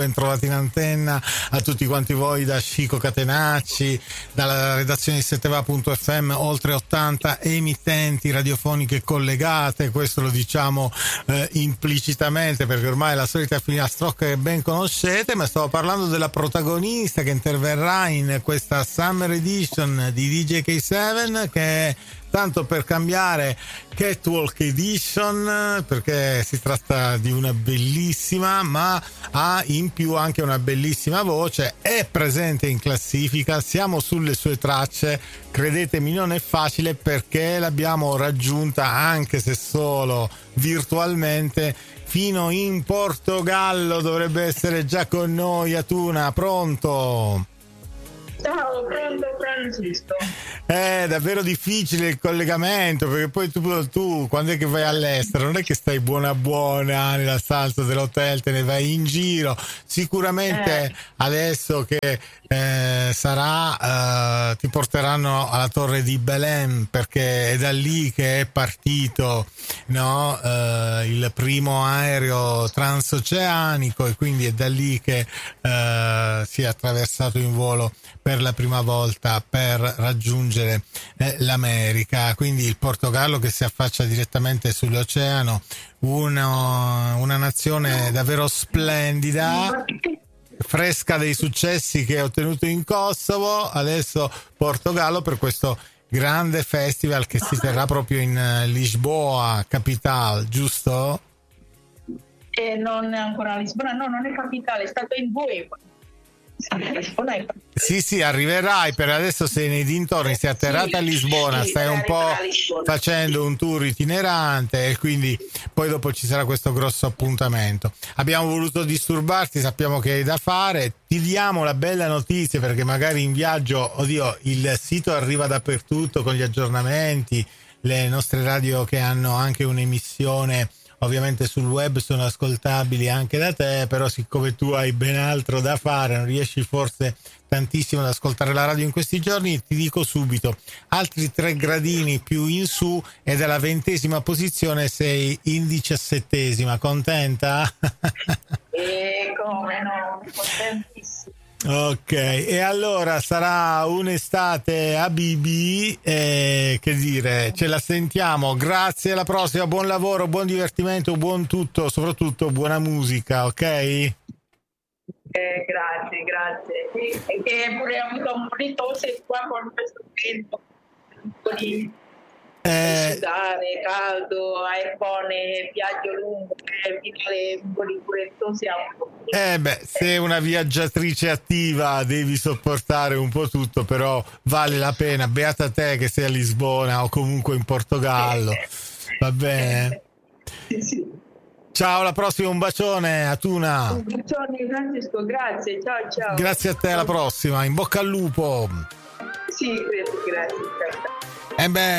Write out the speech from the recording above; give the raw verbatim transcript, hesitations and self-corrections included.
Bentrovati in antenna a tutti quanti voi da Chico Catenacci, dalla redazione di setteva punto effe emme, oltre ottanta emittenti radiofoniche collegate. Questo lo diciamo eh, implicitamente perché ormai è la solita filastrocca che ben conoscete, ma stavo parlando della protagonista che interverrà in questa Summer Edition di D J K sette, che è, tanto per cambiare, Catwalk Edition, perché si tratta di una bellissima, ma ha in più anche una bellissima voce, è presente in classifica, siamo sulle sue tracce, credetemi non è facile perché l'abbiamo raggiunta, anche se solo virtualmente, fino in Portogallo. Dovrebbe essere già con noi Atuna, pronto? Ciao, pronto Francisco. È davvero difficile il collegamento, perché poi tu, tu quando è che vai all'estero non è che stai buona buona nella stanza dell'hotel, te ne vai in giro. Sicuramente eh. adesso che eh, sarà eh, ti porteranno alla torre di Belém, perché è da lì che è partito, no, eh, il primo aereo transoceanico, e quindi è da lì che eh, si è attraversato in volo per la prima volta per raggiungere eh, l'America. Quindi il Portogallo che si affaccia direttamente sull'oceano, uno, una nazione davvero splendida, fresca dei successi che ha ottenuto in Kosovo. Adesso Portogallo per questo grande festival che si terrà proprio in Lisboa, capitale, giusto? E non è ancora Lisbona, no, non è capitale, è stato in Boevo. Sì, sì, arriverai. Per adesso sei nei dintorni, sei atterrata a Lisbona, stai un po' facendo un tour itinerante e quindi poi dopo ci sarà questo grosso appuntamento. Abbiamo voluto disturbarti, sappiamo che hai da fare, ti diamo la bella notizia perché magari in viaggio, oddio, il sito arriva dappertutto con gli aggiornamenti, le nostre radio che hanno anche un'emissione ovviamente sul web sono ascoltabili anche da te, però siccome tu hai ben altro da fare, non riesci forse tantissimo ad ascoltare la radio in questi giorni, ti dico subito, altri tre gradini più in su e dalla ventesima posizione sei in diciassettesima. Contenta? E come no, contentissimo. Ok, e allora sarà un'estate a Bibi, eh, che dire, ce la sentiamo. Grazie, alla prossima, buon lavoro, buon divertimento, buon tutto, soprattutto buona musica, ok? Eh, grazie, grazie. E che pure ho avuto un po' di tosse qua con questo vento, un po' di eh, sudare, caldo, iPhone, viaggio lungo, eh, finale un po' di puretto siamo. Eh beh, sei una viaggiatrice attiva, devi sopportare un po' tutto, però vale la pena. Beata te che sei a Lisbona o comunque in Portogallo, va bene? Ciao, alla prossima, un bacione Atuna. Un bacione Francesco, grazie, ciao ciao. Grazie a te, alla prossima, in bocca al lupo. Sì, grazie, grazie. Eh beh.